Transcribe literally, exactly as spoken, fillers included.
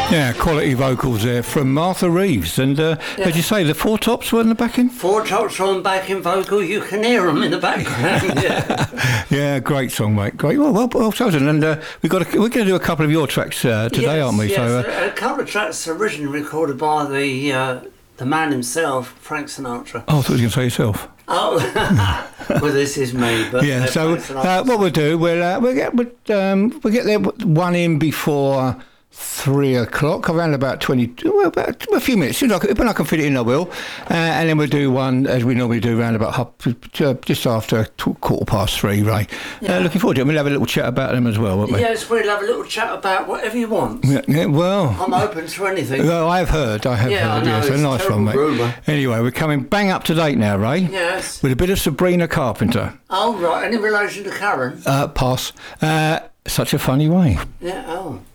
Yeah, quality vocals there from Martha Reeves. And uh, Yeah. as you say, the Four Tops were in the backing? Four Tops on backing vocal, you can hear them in the background. Yeah, Yeah, great song, mate. Great. Well, well, well chosen. And uh, we've got a, we're going to do a couple of your tracks uh, today, yes, aren't we? Yes, So, uh, a couple of tracks originally recorded by the uh, the man himself, Frank Sinatra. oh, I thought you were going to say yourself. Oh, well, this is me. But Yeah, uh, so Frank uh, Sinatra. what we'll do, we'll, uh, we'll, get, we'll, um, we'll get there one in before three o'clock, around about twenty, well, about a few minutes. Soon I can- When I can fit it in, I will. Uh, and then we'll do one, as we normally do, around about half, uh, just after t- quarter past three, Ray. Yeah. Uh, looking forward to it. We'll have a little chat about them as well, won't we? Yes, we'll have a little chat about whatever you want. Yeah, yeah, well... I'm open to anything. Well, I've heard, I have Yeah, I heard, know, yes. it's A a nice terrible one, mate. rumour. Anyway, we're coming bang up to date now, Ray. Yes. With a bit of Sabrina Carpenter. Oh, right. Any relation to Karen? Uh, pass. Uh, such a funny way. Yeah, oh.